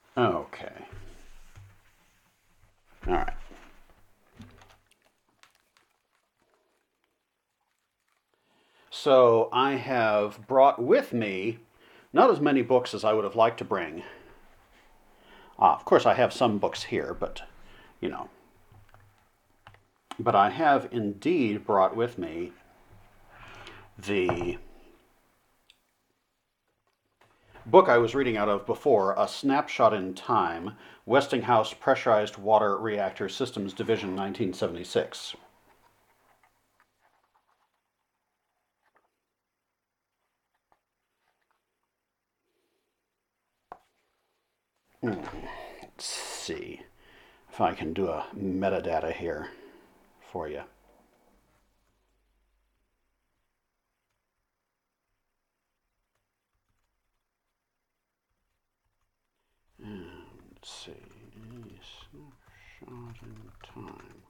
Okay. All right. So I have brought with me not as many books as I would have liked to bring. Of course, I have some books here, but you know, but I have indeed brought with me the book I was reading out of before, A Snapshot in Time, Westinghouse Pressurized Water Reactor Systems Division, 1976. Let's see if I can do a metadata here for you. And let's see, A Snapshot in Time.